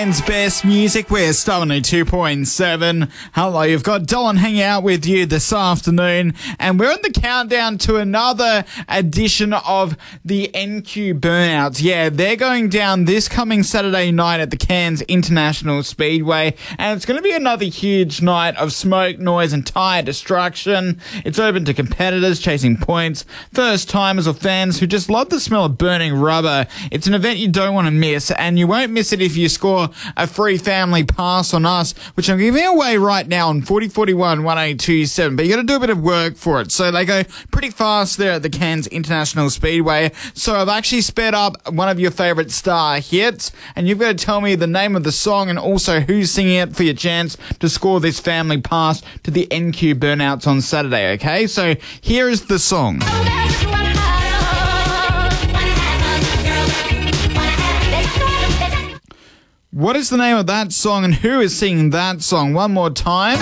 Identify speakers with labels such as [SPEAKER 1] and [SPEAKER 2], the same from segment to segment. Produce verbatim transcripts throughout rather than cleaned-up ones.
[SPEAKER 1] Best music, we're Star two point seven. Hello, you've got Dylan hanging out with you this afternoon, and we're on the countdown to another edition of the N Q Burnouts. Yeah, they're going down this coming Saturday night at the Cairns International Speedway, and it's going to be another huge night of smoke, noise, and tyre destruction. It's open to competitors chasing points, first timers, or fans who just love the smell of burning rubber. It's an event you don't want to miss, and you won't miss it if you score a free family pass on us, which I'm giving away right now on forty forty-one one eight two seven, but you got to do a bit of work for it. So they go pretty fast there at the Cairns International Speedway. So I've actually sped up one of your favourite star hits, and you've got to tell me the name of the song and also who's singing it for your chance to score this family pass to the N Q Burnouts on Saturday, okay? So here is the song. What is the name of that song and who is singing that song? One more time.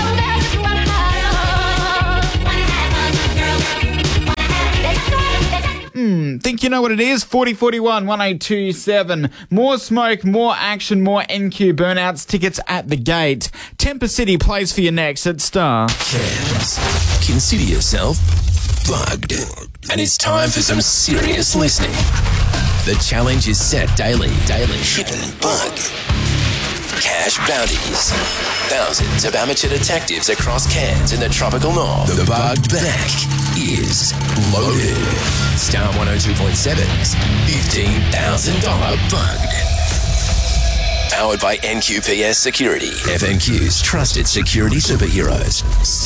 [SPEAKER 1] Hmm, think you know what it is? forty forty-one one eight two seven. More smoke, more action, more N Q Burnouts. Tickets at the gate. Temper City plays for you next at Star.
[SPEAKER 2] Cairns, consider yourself bugged. And it's time for some serious listening. The challenge is set daily. Daily. Hidden bug. Cash bounties. Thousands of amateur detectives across Cairns in the tropical north. The bugged back is loaded. Star one oh two point seven's fifteen thousand dollars bugged. Powered by N Q P S Security. F N Q's trusted security superheroes.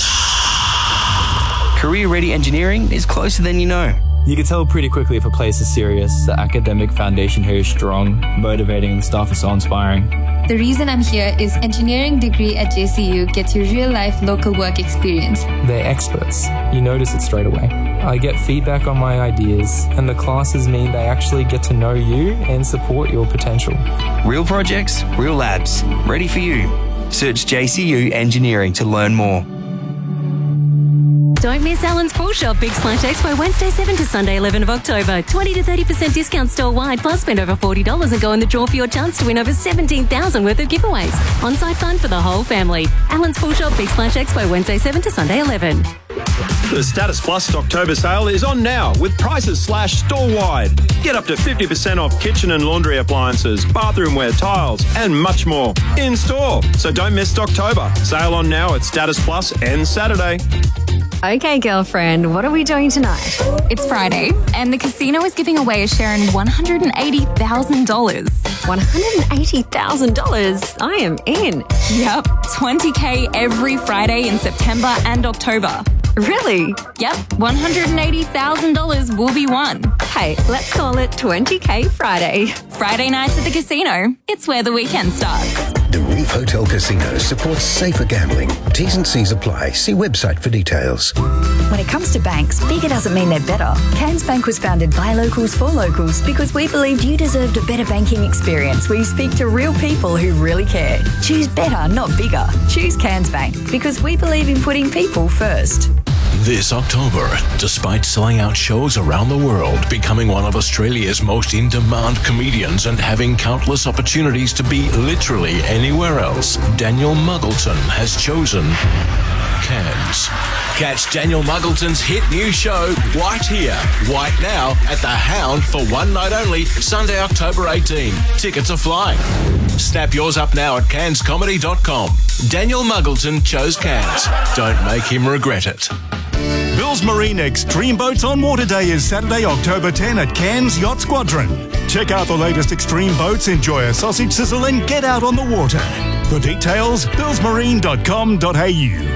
[SPEAKER 3] Career-ready engineering is closer than you know.
[SPEAKER 4] You can tell pretty quickly if a place is serious. The academic foundation here is strong, motivating, and the staff is so inspiring.
[SPEAKER 5] The reason I'm here is engineering degree at J C U gets you real-life local work experience.
[SPEAKER 4] They're experts. You notice it straight away. I get feedback on my ideas, and the classes mean they actually get to know you and support your potential.
[SPEAKER 3] Real projects, real labs, ready for you. Search J C U Engineering to learn more.
[SPEAKER 6] Don't miss Alan's Pool Shop Big Splash Expo Wednesday seventh to Sunday eleventh of October. twenty to thirty percent discount store-wide, plus spend over forty dollars and go in the draw for your chance to win over seventeen thousand dollars worth of giveaways. On-site fun for the whole family. Alan's Pool Shop Big Splash Expo Wednesday seventh to Sunday eleventh.
[SPEAKER 7] The Status Plus October sale is on now with prices slashed store-wide. Get up to fifty percent off kitchen and laundry appliances, bathroomware, tiles, and much more in store. So don't miss October. Sale on now at Status Plus and Saturday.
[SPEAKER 8] Okay, girlfriend, what are we doing tonight?
[SPEAKER 5] It's Friday, and the casino is giving away a share in one hundred eighty thousand dollars.
[SPEAKER 8] one hundred eighty thousand dollars? I am in.
[SPEAKER 5] Yep, twenty K every Friday in September and October.
[SPEAKER 8] Really?
[SPEAKER 5] Yep, one hundred eighty thousand dollars will be won.
[SPEAKER 8] Hey, let's call it twenty K Friday.
[SPEAKER 5] Friday nights at the casino. It's where the weekend starts.
[SPEAKER 9] The Reef Hotel Casino supports safer gambling. T's and C's apply. See website for details.
[SPEAKER 10] When it comes to banks, bigger doesn't mean they're better. Cairns Bank was founded by locals for locals because we believed you deserved a better banking experience where you speak to real people who really care. Choose better, not bigger. Choose Cairns Bank because we believe in putting people first.
[SPEAKER 2] This October, despite selling out shows around the world, becoming one of Australia's most in-demand comedians and having countless opportunities to be literally anywhere else, Daniel Muggleton has chosen Cairns. Catch Daniel Muggleton's hit new show, White Here, White Now, at The Hound for one night only, Sunday, October eighteenth. Tickets are flying. Snap yours up now at cairns comedy dot com. Daniel Muggleton chose Cairns. Don't make him regret it.
[SPEAKER 11] Bill's Marine Extreme Boats on Water Day is Saturday, October tenth at Cairns Yacht Squadron. Check out the latest extreme boats, enjoy a sausage sizzle and get out on the water. For details, bills marine dot com dot a u.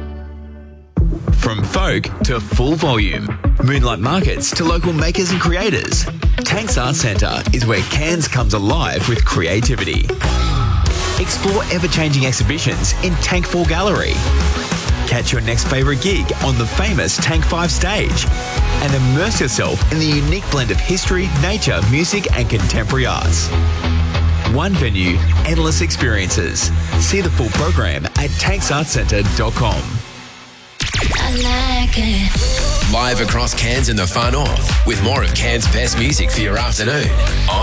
[SPEAKER 12] From folk to full volume, Moonlight Markets to local makers and creators, Tanks Art Centre is where Cairns comes alive with creativity. Explore ever-changing exhibitions in Tank four Gallery. Catch your next favourite gig on the famous Tank five stage and immerse yourself in the unique blend of history, nature, music and contemporary arts. One venue, endless experiences. See the full program at tanks art centre dot com.
[SPEAKER 2] I like it. Live across Cairns and the far north with more of Cairns' best music for your afternoon.